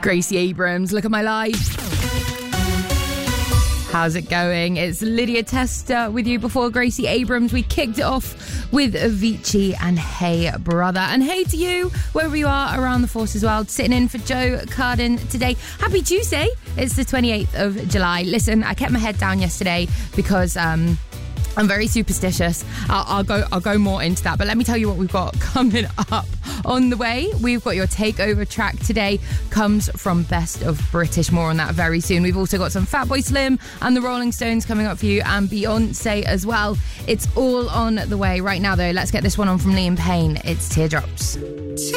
Gracie Abrams, Look at My Life. How's it going? It's Lydia Tester with you before Gracie Abrams. We kicked it off with Avicii and Hey Brother. And hey to you, wherever you are around the forces world, sitting in for Joe Carden today. Happy Tuesday. It's the 28th of July. Listen, I kept my head down yesterday because I'm very superstitious. I'll go more into that. But let me tell you what we've got coming up on the way. We've got your takeover track today. Comes from Best of British. More on that very soon. We've also got some Fatboy Slim and the Rolling Stones coming up for you, and Beyonce as well. It's all on the way right now, though. Let's get this one on from Liam Payne. It's Teardrops.